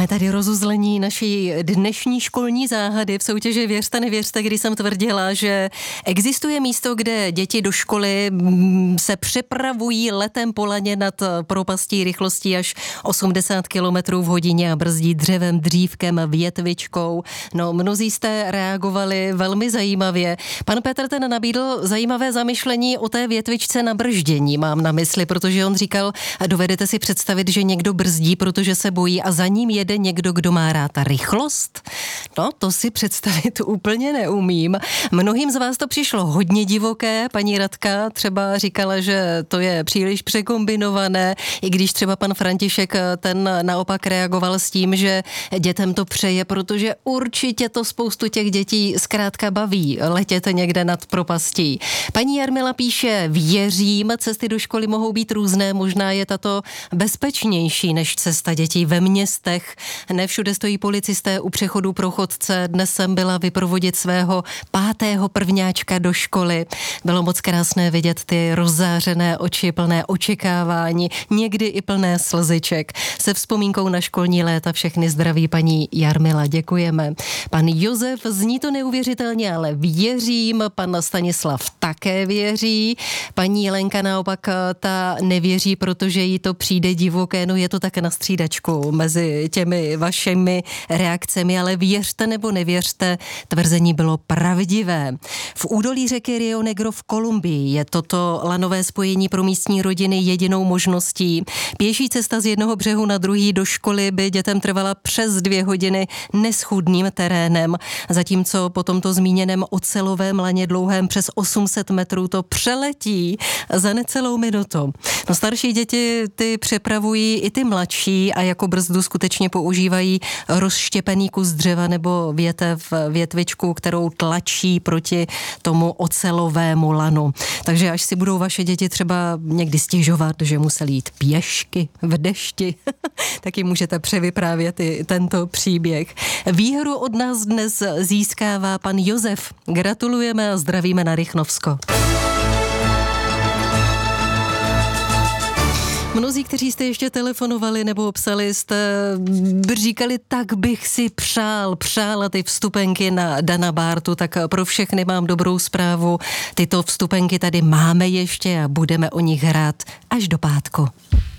Jsme tady rozuzlení naší dnešní školní záhady v soutěži Věřte, nevěřte, kdy jsem tvrdila, že existuje místo, kde děti do školy se přepravují letem po laně nad propastí rychlostí až 80 km v hodině a brzdí dřevem, dřívkem, větvičkou. No, mnozí jste reagovali velmi zajímavě. Pan Petr ten nabídl zajímavé zamyšlení o té větvičce na brždění, mám na mysli, protože on říkal, dovedete si představit, že někdo brzdí, protože se bojí a za ním jede někdo, kdo má rád rychlost? No, to si představit úplně neumím. Mnohým z vás to přišlo hodně divoké. Paní Radka třeba říkala, že to je příliš překombinované, i když třeba pan František ten naopak reagoval s tím, že dětem to přeje, protože určitě to spoustu těch dětí zkrátka baví letět někde nad propastí. Paní Jarmila píše, věřím, cesty do školy mohou být různé, možná je tato bezpečnější než cesta dětí ve městech. Ne všude stojí policisté u přechodu pro chodce. Dnes jsem byla vyprovodit svého 5. prvňáčka do školy. Bylo moc krásné vidět ty rozzářené oči plné očekávání, někdy i plné slziček. Se vzpomínkou na školní léta všechny zdraví paní Jarmila. Děkujeme. Pan Josef, zní to neuvěřitelně, ale věřím. Pan Stanislav také věří. Paní Lenka naopak ta nevěří, protože jí to přijde divoké. No je to tak na střídačku mezi těmi vašimi reakcemi, ale věřte nebo nevěřte, tvrzení bylo pravdivé. V údolí řeky Rio Negro v Kolumbii je toto lanové spojení pro místní rodiny jedinou možností. Pěší cesta z jednoho břehu na druhý do školy by dětem trvala přes 2 hodiny neschůdným terénem, zatímco po tomto zmíněném ocelovém laně dlouhém přes 800 metrů to přeletí za necelou minutu. No, starší děti ty přepravují i ty mladší a jako brzdu skutečně používají rozštěpený kus dřeva nebo větvičku, kterou tlačí proti tomu ocelovému lanu. Takže až si budou vaše děti třeba někdy stěžovat, že museli jít pěšky v dešti, tak jim můžete převyprávět i tento příběh. Výhru od nás dnes získává pan Josef. Gratulujeme a zdravíme na Rychnovsko. Mnozí, kteří jste ještě telefonovali nebo psali, jste říkali, tak bych si přála ty vstupenky na Dana Bártu, tak pro všechny mám dobrou zprávu. Tyto vstupenky tady máme ještě a budeme o nich hrát až do pátku.